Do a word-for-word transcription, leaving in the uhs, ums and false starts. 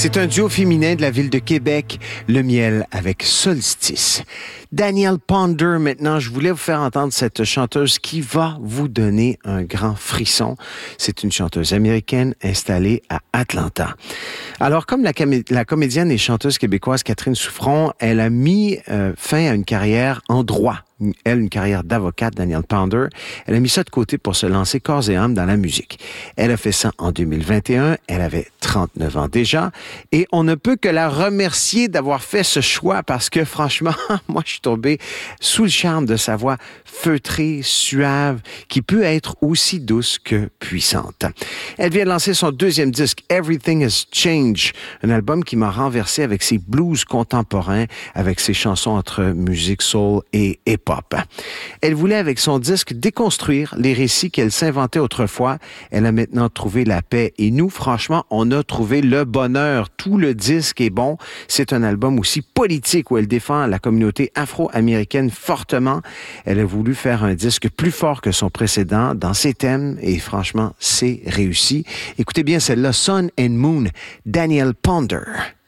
C'est un duo féminin de la ville de Québec, Le Miel avec Solstice. Danielle Ponder, maintenant, je voulais vous faire entendre cette chanteuse qui va vous donner un grand frisson. C'est une chanteuse américaine installée à Atlanta. Alors, comme la, camé- la comédienne et chanteuse québécoise Catherine Souffron, elle a mis euh, fin à une carrière en droit. Elle, une carrière d'avocate, Danielle Ponder. Elle a mis ça de côté pour se lancer corps et âme dans la musique. Elle a fait ça en deux mille vingt et un. Elle avait trente-neuf ans déjà. Et on ne peut que la remercier d'avoir fait ce choix parce que, franchement, moi, je suis tombé sous le charme de sa voix feutrée, suave, qui peut être aussi douce que puissante. Elle vient de lancer son deuxième disque, Everything Has Changed, un album qui m'a renversé avec ses blues contemporains, avec ses chansons entre musique soul et hip-hop. Elle voulait, avec son disque, déconstruire les récits qu'elle s'inventait autrefois. Elle a maintenant trouvé la paix. Et nous, franchement, on a trouvé le bonheur. Tout le disque est bon. C'est un album aussi politique où elle défend la communauté afro-américaine fortement. Elle a voulu faire un disque plus fort que son précédent dans ses thèmes. Et franchement, c'est réussi. Écoutez bien celle-là, Sun and Moon, Danielle Ponder.